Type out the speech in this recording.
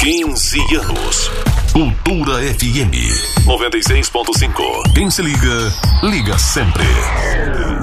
15 anos. Cultura FM 96.5. Quem se liga, liga sempre.